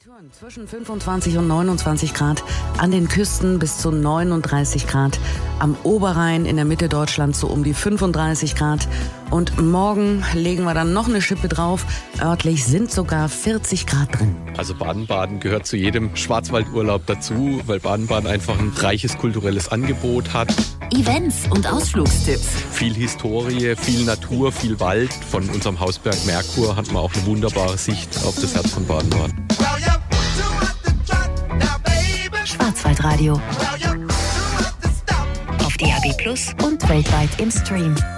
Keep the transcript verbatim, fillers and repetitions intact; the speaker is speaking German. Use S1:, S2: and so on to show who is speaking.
S1: Temperaturen zwischen fünfundzwanzig und neunundzwanzig Grad, an den Küsten bis zu neununddreißig Grad, am Oberrhein in der Mitte Deutschlands so um die fünfunddreißig Grad. Und morgen legen wir dann noch eine Schippe drauf. Örtlich sind sogar vierzig Grad drin.
S2: Also Baden-Baden gehört zu jedem Schwarzwaldurlaub dazu, weil Baden-Baden einfach ein reiches kulturelles Angebot hat.
S3: Events und Ausflugstipps.
S2: Viel Historie, viel Natur, viel Wald. Von unserem Hausberg Merkur hat man auch eine wunderbare Sicht auf das Herz von Baden-Baden.
S3: Schwarzwaldradio. Auf D A B Plus und weltweit im Stream.